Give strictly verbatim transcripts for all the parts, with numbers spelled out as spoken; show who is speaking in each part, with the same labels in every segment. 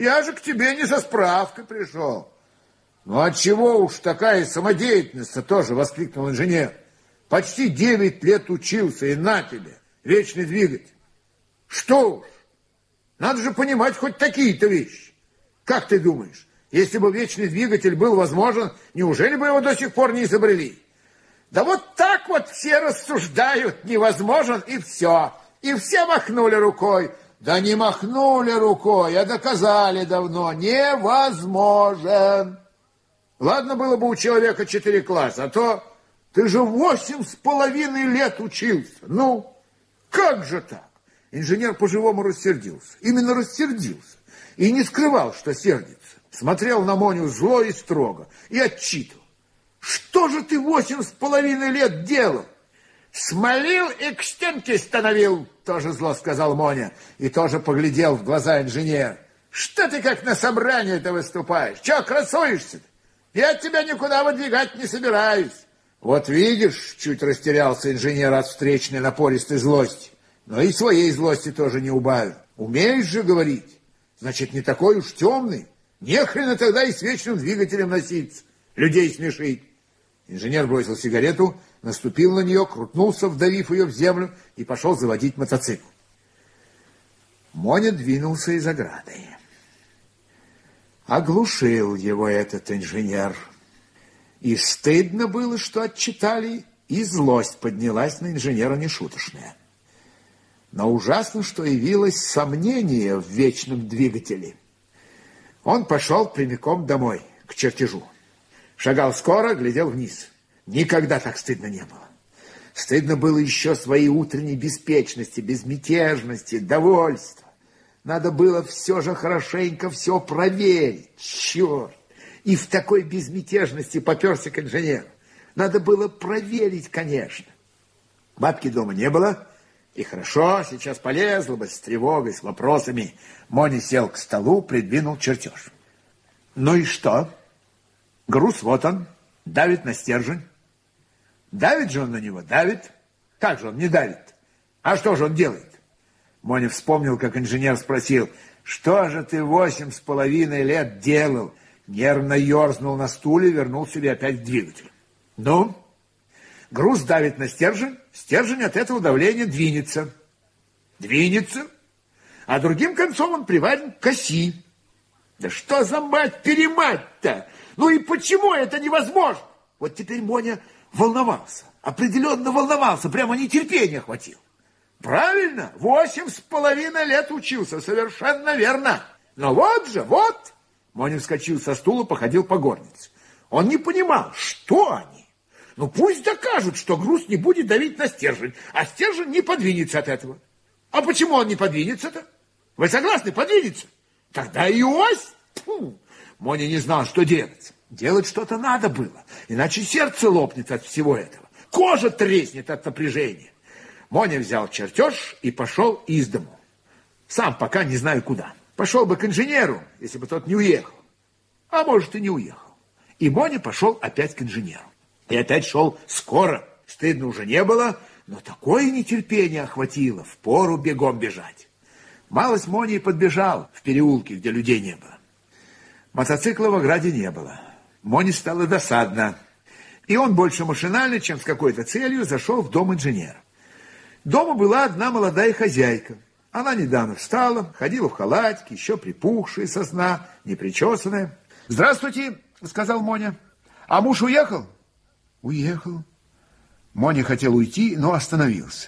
Speaker 1: Я же к тебе не со справкой пришел. Ну, отчего уж такая самодеятельность-то тоже, воскликнул инженер. Почти девять лет учился, и на тебе, вечный двигатель. Что уж, надо же понимать хоть такие-то вещи. Как ты думаешь, если бы вечный двигатель был возможен, неужели бы его до сих пор не изобрели? Да вот так вот все рассуждают, невозможен, и все. И все махнули рукой. Да не махнули рукой, а доказали давно. Невозможен. Ладно было бы у человека четыре класса, а то ты же восемь с половиной лет учился. Ну, как же так? Инженер по-живому рассердился. Именно рассердился. И не скрывал, что сердится. Смотрел на Моню зло и строго. И отчитывал. Что же ты восемь с половиной лет делал? Смолил и к стенке становил, тоже зло сказал Моня. И тоже поглядел в глаза инженера. Что ты как на собрании-то выступаешь? Че красуешься-то? Я тебя никуда выдвигать не собираюсь. Вот видишь, чуть растерялся инженер от встречной напористой злости. Но и своей злости тоже не убавил. Умеешь же говорить. Значит, не такой уж темный. Нехрена тогда и с вечным двигателем носиться. Людей смешить. Инженер бросил сигарету, наступил на нее, крутнулся, вдавив ее в землю, и пошел заводить мотоцикл. Моня двинулся из ограды. Оглушил его этот инженер. И стыдно было, что отчитали, и злость поднялась на инженера нешуточная. Но ужасно, что явилось сомнение в вечном двигателе. Он пошел прямиком домой, к чертежу. Шагал скоро, глядел вниз. Никогда так стыдно не было. Стыдно было еще своей утренней беспечности, безмятежности, довольства. Надо было все же хорошенько все проверить. Черт! И в такой безмятежности поперся к инженеру. Надо было проверить, конечно. Бабки дома не было. И хорошо, сейчас полезла бы с тревогой, с вопросами. Моня сел к столу, придвинул чертеж. Ну и что? Груз вот он, давит на стержень. Давит же он на него, давит. Как же он не давит? А что же он делает? Моня вспомнил, как инженер спросил, что же ты восемь с половиной лет делал? Нервно ерзнул на стуле, вернул себе опять к двигателю. Ну, груз давит на стержень, стержень от этого давления двинется. Двинется, а другим концом он приварен к оси. Да что за мать-перемать-то? Ну и почему это невозможно? Вот теперь Моня волновался, определенно волновался, прямо нетерпения хватило. Правильно, восемь с половиной лет учился, совершенно верно. Но вот же, вот... Моня вскочил со стула, походил по горнице. Он не понимал, что они. Ну пусть докажут, что груз не будет давить на стержень, а стержень не подвинется от этого. А почему он не подвинется-то? Вы согласны, подвинется? Тогда и ось. Фу. Моня не знал, что делать. Делать что-то надо было, иначе сердце лопнет от всего этого. Кожа треснет от напряжения. Моня взял чертеж и пошел из дому. Сам пока не знаю куда. Пошел бы к инженеру, если бы тот не уехал. А может, и не уехал. И Моня пошел опять к инженеру. И опять шел скоро. Стыдно уже не было, но такое нетерпение охватило, впору бегом бежать. Малость Моня и подбежал в переулке, где людей не было. Мотоцикла в ограде не было. Моне стало досадно. И он больше машинально, чем с какой-то целью, зашел в дом инженера. Дома была одна молодая хозяйка. Она недавно встала, ходила в халатике, еще припухшая со сна, непричесанная. «Здравствуйте», — сказал Моня. «А муж уехал?» «Уехал». Моня хотел уйти, но остановился.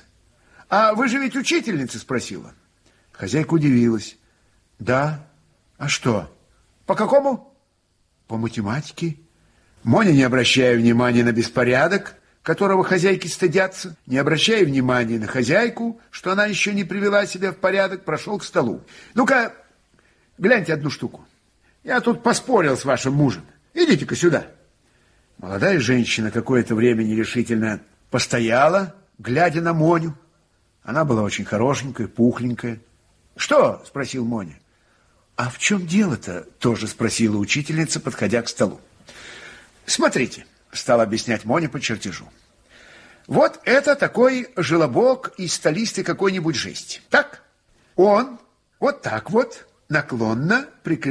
Speaker 1: «А вы же ведь учительница?» — спросила. Хозяйка удивилась. «Да. А что?» «По какому?» «По математике». Моня, не обращая внимания на беспорядок, которого хозяйки стыдятся, не обращая внимания на хозяйку, что она еще не привела себя в порядок, прошел к столу. «Ну-ка, гляньте одну штуку. Я тут поспорил с вашим мужем. Идите-ка сюда». Молодая женщина какое-то время нерешительно постояла, глядя на Моню. Она была очень хорошенькая, пухленькая. «Что?» — спросил Моня. «А в чем дело-то?» — тоже спросила учительница, подходя к столу. «Смотрите», — стал объяснять Моня по чертежу. «Вот это такой желобок из столистой какой-нибудь жести. Так? Он вот так вот наклонно прикрепляется